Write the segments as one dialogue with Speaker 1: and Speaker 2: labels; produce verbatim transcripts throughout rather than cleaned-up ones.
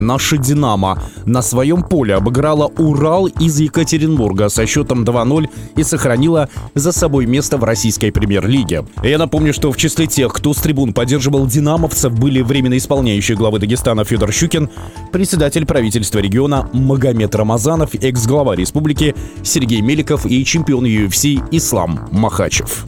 Speaker 1: Наша «Динамо» на своем поле обыграла «Урал» из Екатеринбурга со счетом два ноль и сохранила за собой место в российской премьер-лиге. Я напомню, что в числе тех, кто с трибун поддерживал «Динамовцев», были временно исполняющий главы Дагестана Федор Щукин, председатель правительства региона Магомед Рамазанов, экс-глава республики Сергей Меликов и чемпион ю эф си Ислам Махачев.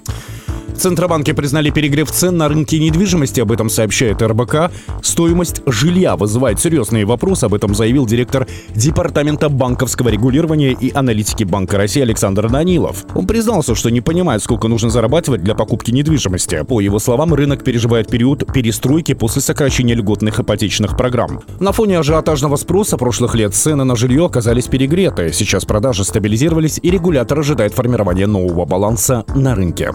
Speaker 1: В Центробанке признали перегрев цен на рынке недвижимости, об этом сообщает эр бэ ка. Стоимость жилья вызывает серьезные вопросы, об этом заявил директор Департамента банковского регулирования и аналитики Банка России Александр Данилов. Он признался, что не понимает, сколько нужно зарабатывать для покупки недвижимости. По его словам, рынок переживает период перестройки после сокращения льготных ипотечных программ. На фоне ажиотажного спроса прошлых лет цены на жилье оказались перегреты. Сейчас продажи стабилизировались, и регулятор ожидает формирования нового баланса на рынке.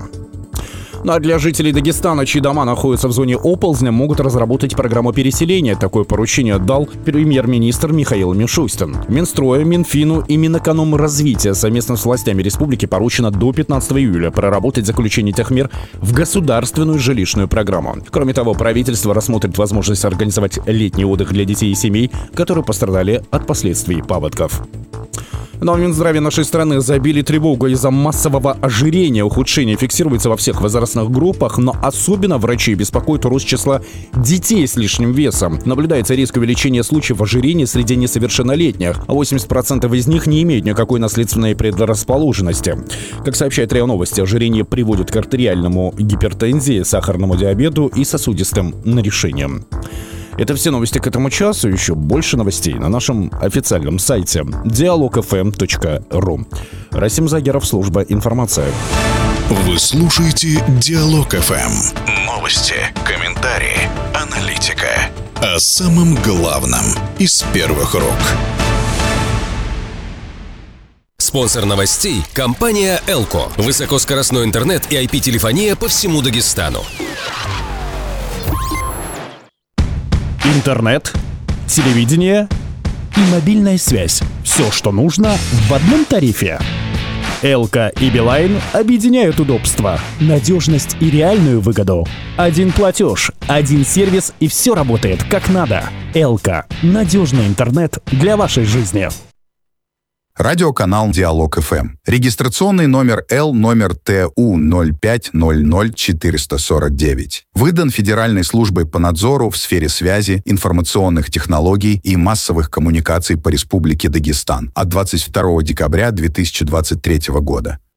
Speaker 1: Ну а для жителей Дагестана, чьи дома находятся в зоне оползня, могут разработать программу переселения. Такое поручение дал премьер-министр Михаил Мишустин. Минстрою, Минфину и Минэкономразвития совместно с властями республики поручено до пятнадцатого июля проработать заключение тех мер в государственную жилищную программу. Кроме того, правительство рассмотрит возможность организовать летний отдых для детей и семей, которые пострадали от последствий паводков. Но в Минздраве нашей страны забили тревогу из-за массового ожирения. Ухудшение фиксируется во всех возрастных группах, но особенно врачей беспокоит рост числа детей с лишним весом. Наблюдается резкое увеличение случаев ожирения среди несовершеннолетних, а восемьдесят процентов из них не имеют никакой наследственной предрасположенности. Как сообщает РИА Новости, ожирение приводит к артериальному гипертензии, сахарному диабету и сосудистым нарушениям. Это все новости к этому часу. Еще больше новостей на нашем официальном сайте диалог эф эм точка ру. Расим Загеров, служба информация.
Speaker 2: Вы слушаете Диалог эф эм. Новости, комментарии, аналитика. О самом главном из первых рук.
Speaker 3: Спонсор новостей – компания «Элко». Высокоскоростной интернет и ай пи-телефония по всему Дагестану.
Speaker 1: Интернет, телевидение и мобильная связь. Все, что нужно в одном тарифе. Элко и Билайн объединяют удобство, надежность и реальную выгоду. Один платеж, один сервис, и все работает как надо. Элко – надежный интернет для вашей жизни.
Speaker 4: Радиоканал Диалог эф эм. Регистрационный номер Л номер Т У ноль пять ноль ноль четыре сорок девять. Выдан Федеральной службой по надзору в сфере связи, информационных технологий и массовых коммуникаций по Республике Дагестан от двадцать второго декабря две тысячи двадцать третьего года.